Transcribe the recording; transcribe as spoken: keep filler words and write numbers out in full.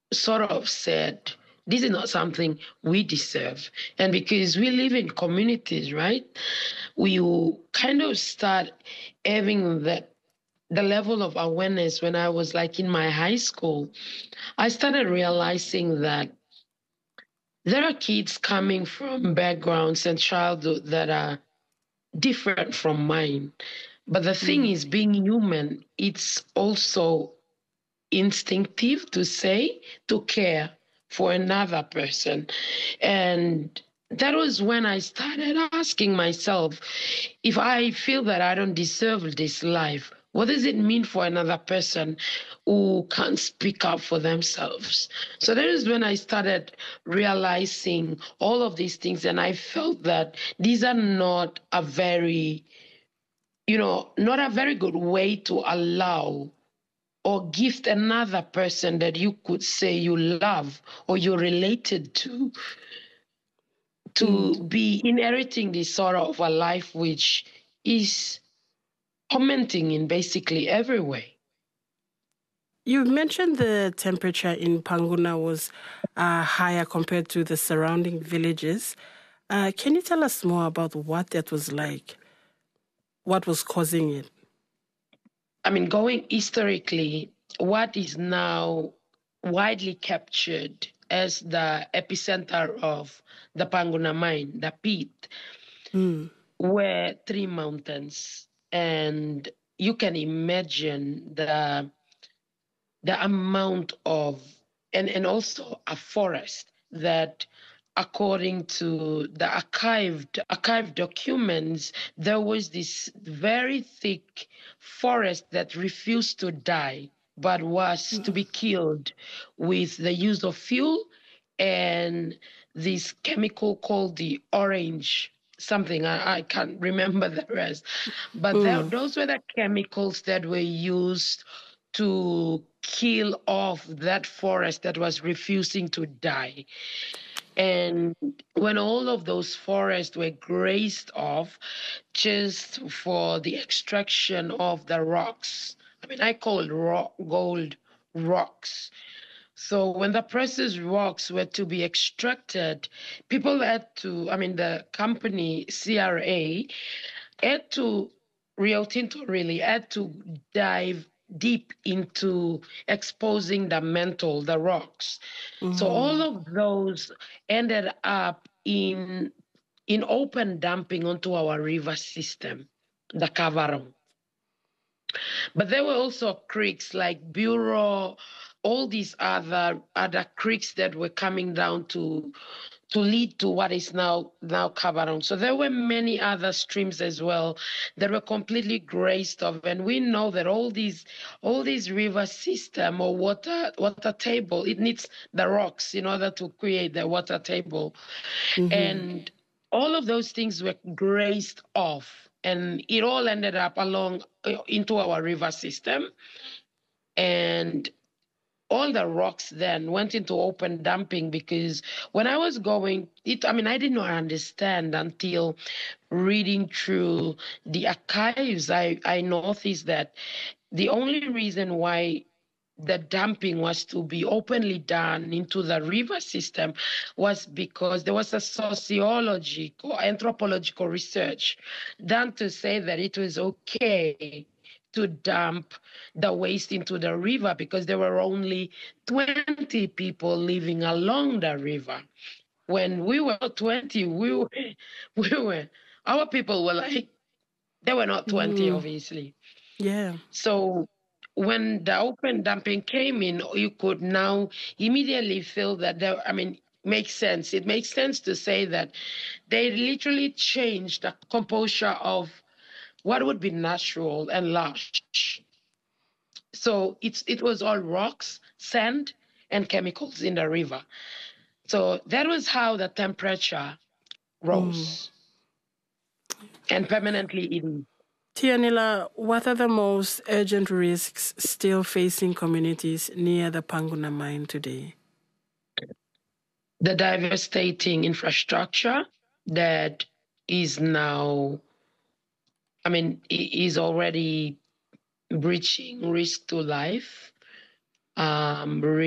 sort of said, this is not something we deserve. And because we live in communities, right, we will kind of start having that the level of awareness. When I was like in my high school, I started realizing that there are kids coming from backgrounds and childhood that are different from mine. But the thing Mm. is, being human, it's also instinctive to say, to care for another person. And that was when I started asking myself, if I feel that I don't deserve this life, what does it mean for another person who can't speak up for themselves? So that is when I started realizing all of these things. And I felt that these are not a very, you know, not a very good way to allow or gift another person that you could say you love or you're related to Mm. to be inheriting this sort of a life which is commenting in basically every way. You've mentioned the temperature in Panguna was uh, higher compared to the surrounding villages. Uh, can you tell us more about what that was like? What was causing it? I mean, going historically, what is now widely captured as the epicenter of the Panguna mine, the pit, Mm. were three mountains. And you can imagine the the amount of, and, and also a forest that, according to the archived archived documents, there was this very thick forest that refused to die but was to be killed with the use of fuel and this chemical called the orange something. I, I can't remember the rest, but that, Mm. those were the chemicals that were used to kill off that forest that was refusing to die. And when all of those forests were grazed off just for the extraction of the rocks, I mean, I call it rock, gold rocks. So when the precious rocks were to be extracted, people had to, I mean, the company C R A had to, Rio Tinto really had to dive deep into exposing the mantle, the rocks. So all Mm. of those ended up in in open dumping onto our river system, the Kavarong. But there were also creeks like Bureau, all these other other creeks that were coming down to to lead to what is now now Kabarong. So there were many other streams as well that were completely grazed off. And we know that all these all these river system or water water table, it needs the rocks in order to create the water table. Mm-hmm. And all of those things were grazed off. And it all ended up along uh, into our river system. And all the rocks then went into open dumping because when I was going, it, I mean, I did not understand until reading through the archives. I, I noticed that the only reason why the dumping was to be openly done into the river system was because there was a sociological, anthropological research done to say that it was okay to dump the waste into the river because there were only twenty people living along the river. When we were twenty, we were, we were, our people were like, they were not twenty, Mm. obviously. Yeah. So when the open dumping came in, you could now immediately feel that there, I mean, makes sense. It makes sense to say that they literally changed the composure of what would be natural and lush. So it's it was all rocks, sand, and chemicals in the river. So that was how the temperature Mm. rose and permanently it. Tianila, what are the most urgent risks still facing communities near the Panguna mine today? The devastating infrastructure that is now, I mean, is already breaching risk to life, um,